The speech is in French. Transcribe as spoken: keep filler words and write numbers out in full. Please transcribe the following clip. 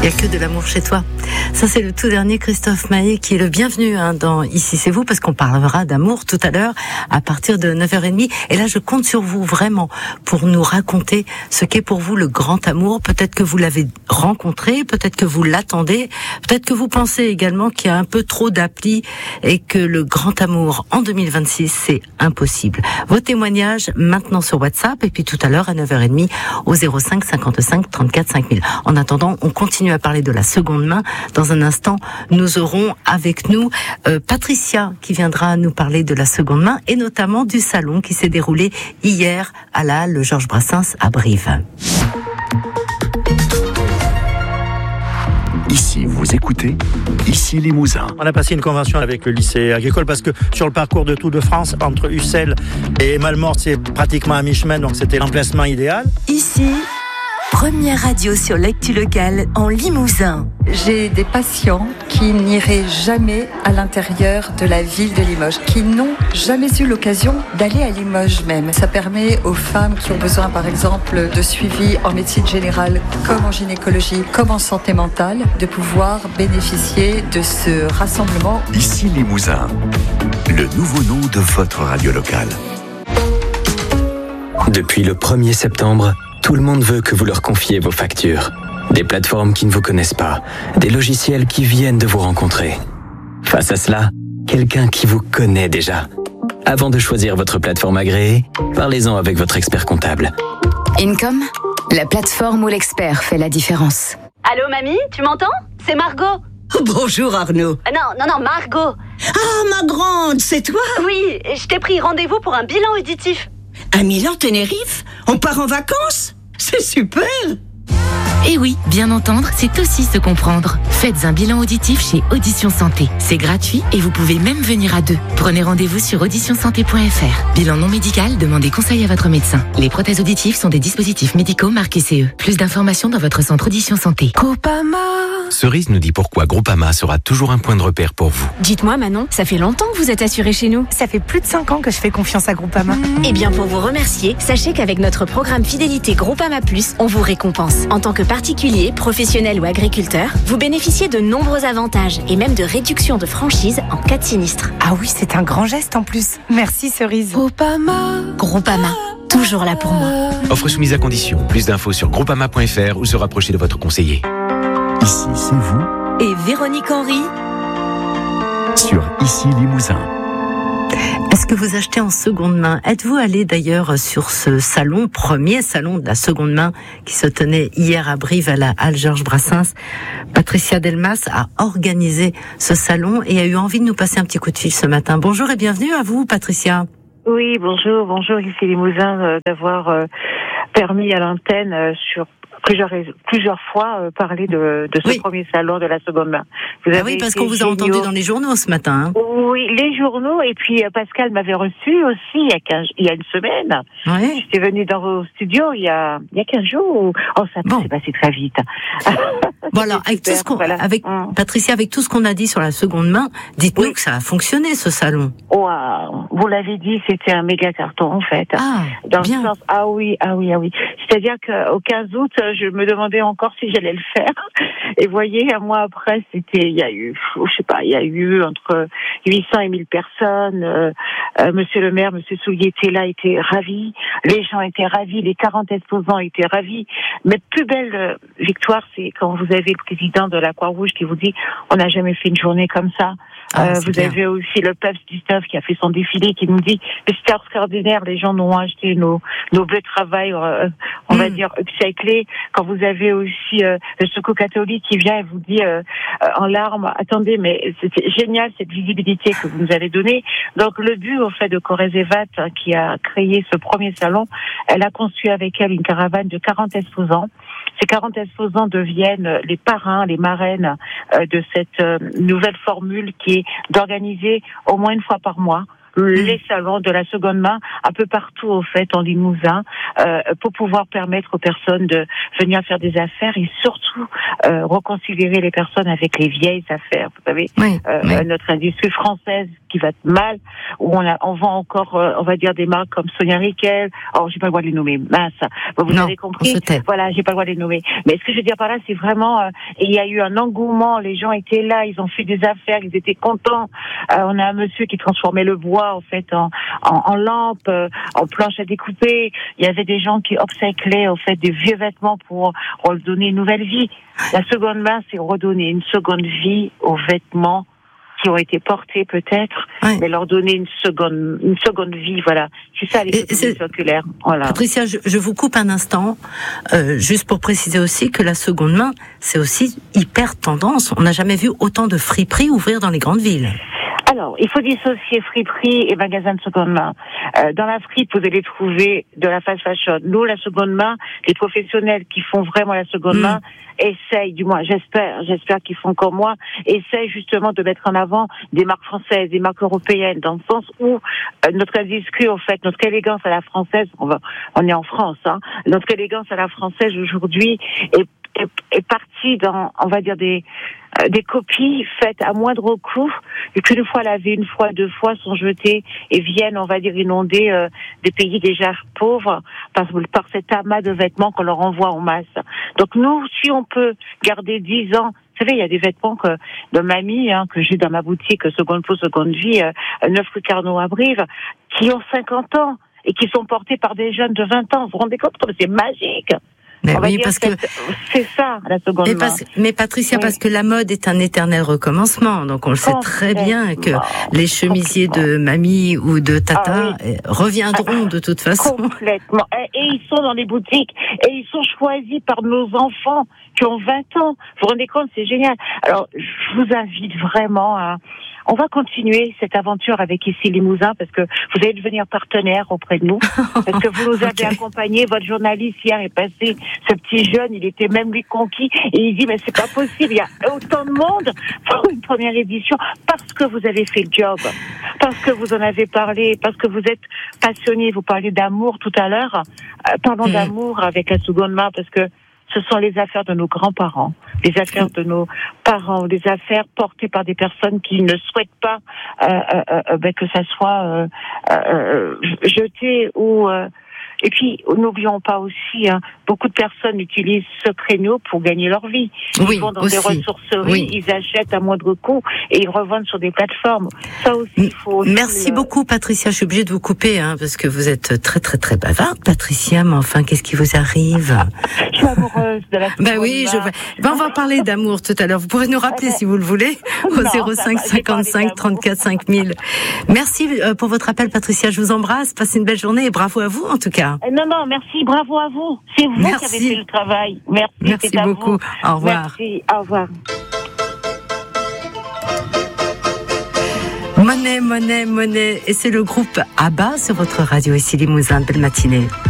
Il n'y a que de l'amour chez toi. Ça, c'est le tout dernier Christophe Maé qui est le bienvenu hein, dans Ici c'est vous, parce qu'on parlera d'amour tout à l'heure à partir de neuf heures trente. Et là, je compte sur vous vraiment pour nous raconter ce qu'est pour vous le grand amour. Peut-être que vous l'avez rencontré, peut-être que vous l'attendez, peut-être que vous pensez également qu'il y a un peu trop d'applis et que le grand amour en deux mille vingt-six, c'est impossible. Vos témoignages maintenant sur WhatsApp et puis tout à l'heure à neuf heures trente au zéro cinq cinquante-cinq trente-quatre cinq mille. En attendant, on continue à parler de la seconde main. Dans un instant, nous aurons avec nous euh, Patricia qui viendra nous parler de la seconde main et notamment du salon qui s'est déroulé hier à la Halle Georges Brassens à Brive. Ici, vous écoutez Ici Limousin. On a passé une convention avec le lycée agricole parce que sur le parcours de Tour de France, entre Ussel et Malmort, c'est pratiquement à mi-chemin, donc c'était l'emplacement idéal. Ici, première radio sur l'actu locale en Limousin. J'ai des patients qui n'iraient jamais à l'intérieur de la ville de Limoges, qui n'ont jamais eu l'occasion d'aller à Limoges même. Ça permet aux femmes qui ont besoin, par exemple, de suivi en médecine générale, comme en gynécologie, comme en santé mentale, de pouvoir bénéficier de ce rassemblement. Ici Limousin, le nouveau nom de votre radio locale. Depuis le premier septembre, tout le monde veut que vous leur confiez vos factures. Des plateformes qui ne vous connaissent pas, des logiciels qui viennent de vous rencontrer. Face à cela, quelqu'un qui vous connaît déjà. Avant de choisir votre plateforme agréée, parlez-en avec votre expert comptable. Income, la plateforme où l'expert fait la différence. Allô mamie, tu m'entends? C'est Margot. Bonjour Arnaud. Euh, non, non, non, Margot. Ah, ma grande, c'est toi? Oui, je t'ai pris rendez-vous pour un bilan auditif. Un Milan Tenerife? On part en vacances? C'est super! Et oui, bien entendre, c'est aussi se comprendre. Faites un bilan auditif chez Audition Santé. C'est gratuit et vous pouvez même venir à deux. Prenez rendez-vous sur audition santé point f r. Bilan non médical, demandez conseil à votre médecin. Les prothèses auditives sont des dispositifs médicaux marqués C E. Plus d'informations dans votre centre Audition Santé. Groupama. Cerise nous dit pourquoi Groupama sera toujours un point de repère pour vous. Dites-moi Manon, ça fait longtemps que vous êtes assurée chez nous. Ça fait plus de cinq ans que je fais confiance à Groupama. Mmh. Eh bien pour vous remercier, sachez qu'avec notre programme Fidélité Groupama Plus, on vous récompense. En tant que particulier, professionnel ou agriculteur, vous bénéficiez de nombreux avantages et même de réductions de franchise en cas de sinistre. Ah oui, c'est un grand geste en plus. Merci Cerise. Groupama. Groupama, toujours là pour moi. Offre soumise à condition. Plus d'infos sur groupama point f r ou se rapprocher de votre conseiller. Ici, c'est vous. Et Véronique Henry Sur Ici Limousin. Est-ce que vous achetez en seconde main? Êtes-vous allé d'ailleurs sur ce salon, premier salon de la seconde main qui se tenait hier à Brive à la Halle Georges Brassens? Patricia Delmas a organisé ce salon et a eu envie de nous passer un petit coup de fil ce matin. Bonjour et bienvenue à vous, Patricia. Oui, bonjour, bonjour, ici Limousin, euh, d'avoir euh, permis à l'antenne euh, sur plusieurs plusieurs fois euh, parler de, de ce oui. premier salon de la seconde main. Vous avez ah oui, parce qu'on vous a géniaux. entendu dans les journaux ce matin. Hein. Oui, les journaux, et puis euh, Pascal m'avait reçu aussi il y a quinze, il y a une semaine. Oui. J'étais venue dans vos studios il y a il y a quinze jours. Oh, ça bon. s'est passé très vite. Bon alors, avec super, tout ce qu'on, voilà. avec hum. Patricia, avec tout ce qu'on a dit sur la seconde main, dites-nous oui. que ça a fonctionné ce salon. Wow, vous l'avez dit, c'était un méga carton en fait. Ah, dans bien. Le sens, ah oui, ah oui, ah oui. C'est-à-dire qu'au quinze août, je me demandais encore si j'allais le faire. Et voyez, un mois après, c'était, il y a eu, je sais pas, il y a eu entre huit cents et mille personnes. Euh, euh, Monsieur le maire, Monsieur Soulier était là, était ravi. Les gens étaient ravis, les quarante exposants étaient ravis. Mais plus belle euh, victoire, c'est quand vous avez le président de la Croix-Rouge qui vous dit, on n'a jamais fait une journée comme ça. Ah, euh, vous bien. avez aussi le Peps Gustave qui a fait son défilé, qui nous dit, mais c'était extraordinaire, les gens nous ont acheté nos, nos bleus de travail, euh, on mm. va dire, upcyclés. Quand vous avez aussi euh, le Secours catholique qui vient et vous dit euh, euh, en larmes, attendez, mais c'était génial cette visibilité que vous nous avez donnée. Donc le but, au fait, de Corrèze-Evat, hein, qui a créé ce premier salon, elle a construit avec elle une caravane de quarante exposants. Ces quarante exposants deviennent les parrains, les marraines euh, de cette euh, nouvelle formule qui est d'organiser au moins une fois par mois les salons de la seconde main un peu partout au fait en Limousin euh, pour pouvoir permettre aux personnes de venir faire des affaires et surtout euh, réconcilier les personnes avec les vieilles affaires. Vous savez, oui, euh, oui. notre industrie française qui va mal, où on, a, on vend encore, euh, on va dire, des marques comme Sonia Riquel. Alors, j'ai pas le droit de les nommer. Mince. Bon, vous non, avez compris. on se tait. Voilà, j'ai pas le droit de les nommer. Mais ce que je veux dire par là, c'est vraiment, euh, il y a eu un engouement. Les gens étaient là, ils ont fait des affaires, ils étaient contents. Euh, on a un monsieur qui transformait le bois, en fait, en, en, en lampe, euh, en planche à découper. Il y avait des gens qui upcyclaient, en fait, des vieux vêtements pour redonner une nouvelle vie. La seconde main, c'est redonner une seconde vie aux vêtements qui ont été portés peut-être, ouais. mais leur donner une seconde, une seconde vie, voilà. C'est ça l'économie circulaire. Voilà. Patricia, je, je vous coupe un instant, euh, juste pour préciser aussi que la seconde main, c'est aussi hyper tendance. On n'a jamais vu autant de friperies ouvrir dans les grandes villes. Alors, il faut dissocier friperie et magasin de seconde main. Euh, dans la fripe, vous allez trouver de la fast fashion. Nous, la seconde main, les professionnels qui font vraiment la seconde mmh. main essayent, du moins, j'espère, j'espère qu'ils font comme moi, essayent justement de mettre en avant des marques françaises, des marques européennes, dans le sens où euh, notre industrie, en fait, notre élégance à la française, on va, on est en France, hein, notre élégance à la française aujourd'hui est Est, est parti dans, on va dire, des euh, des copies faites à moindre coût, et qu'une fois lavées, une fois, deux fois, sont jetées et viennent, on va dire, inonder euh, des pays déjà pauvres par, par cet amas de vêtements qu'on leur envoie en masse. Donc nous, si on peut garder dix ans, vous savez, il y a des vêtements que, de mamie, hein, que j'ai dans ma boutique Seconde Peau, Seconde Vie, euh, neuf rue Carnot à Brive, qui ont cinquante ans et qui sont portés par des jeunes de vingt ans. Vous vous rendez compte comme c'est magique? Mais oui, parce que c'est ça la seconde mais, main. parce, mais Patricia, oui. parce que la mode est un éternel recommencement, donc on le sait très bien que les chemisiers de mamie ou de tata ah, oui. reviendront de toute façon. Complètement. Et, et ils sont dans les boutiques et ils sont choisis par nos enfants qui ont vingt ans. Vous vous rendez compte, c'est génial. Alors, je vous invite vraiment à... On va continuer cette aventure avec Ici Limousin parce que vous allez devenir partenaire auprès de nous. Parce que vous nous avez okay. accompagnés. Votre journaliste hier est passé. Ce petit jeune, il était même lui conquis. Et il dit, mais c'est pas possible. Il y a autant de monde pour une première édition parce que vous avez fait le job. Parce que vous en avez parlé. Parce que vous êtes passionné. Vous parlez d'amour tout à l'heure. Euh, parlons mmh. d'amour avec la seconde main parce que ce sont les affaires de nos grands-parents, les affaires de nos parents, les affaires portées par des personnes qui ne souhaitent pas euh, euh, euh, ben, que ça soit euh, euh, jeté ou... Euh, et puis, n'oublions pas aussi, hein, beaucoup de personnes utilisent ce créneau pour gagner leur vie. Ils oui, vont dans aussi. des ressourceries, oui. ils achètent à moindre coût et ils revendent sur des plateformes. Ça aussi, il faut... Merci le... beaucoup, Patricia. Je suis obligée de vous couper, hein, parce que vous êtes très, très, très bavarde, Patricia. Mais enfin, qu'est-ce qui vous arrive? Je suis amoureuse de la Ben oui, je... ben, on va parler d'amour tout à l'heure. Vous pourrez nous rappeler, si vous le voulez, au non, zéro cinq cinquante-cinq trente-quatre cinq mille. Merci pour votre appel, Patricia. Je vous embrasse. Passez une belle journée et bravo à vous, en tout cas. Non, non, merci, bravo à vous. C'est vous merci. qui avez fait le travail. Merci, merci c'est à beaucoup. Vous. Au revoir. Merci, au revoir. Monnaie, monnaie, monnaie. Et c'est le groupe ABBA sur votre radio ici Limousin. Belle matinée.